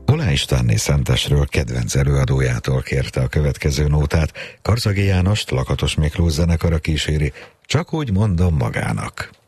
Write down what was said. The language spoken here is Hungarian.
Oláh Istvánné Szentesről kedvenc előadójától kérte a következő nótát. Karzagi Jánost Lakatos Miklós zenekara kíséri, Csak úgy mondom magának.